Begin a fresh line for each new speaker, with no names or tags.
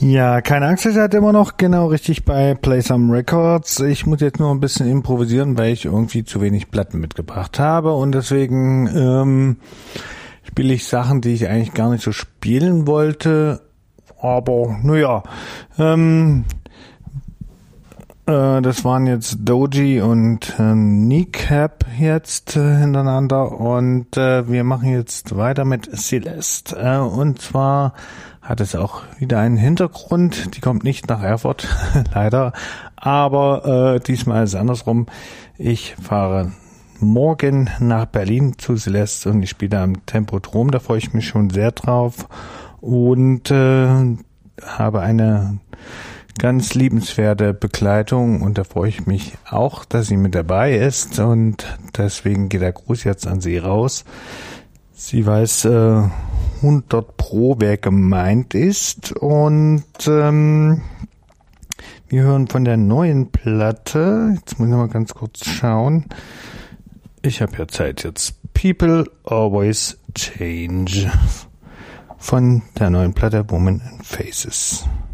Ja, keine Angst, ihr seid immer noch genau richtig bei Play Some Records. Ich muss jetzt nur ein bisschen improvisieren, weil ich irgendwie zu wenig Platten mitgebracht habe und deswegen spiele ich Sachen, die ich eigentlich gar nicht so spielen wollte. Aber naja, das waren jetzt Doji und Kneecap jetzt hintereinander und wir machen jetzt weiter mit Celeste. Und zwar hat es auch wieder einen Hintergrund. Die kommt nicht nach Erfurt, leider. Aber diesmal ist es andersrum. Ich fahre morgen nach Berlin zu Celeste und ich spiele am Tempodrom. Da freue ich mich schon sehr drauf. Und habe eine ganz liebenswerte Begleitung und da freue ich mich auch, dass sie mit dabei ist und deswegen geht der Gruß jetzt an sie raus. Sie weiß 100 Pro, wer gemeint ist und wir hören von der neuen Platte, jetzt muss ich mal ganz kurz schauen, ich habe ja Zeit jetzt, People Always Change von der neuen Platte Woman in Faces.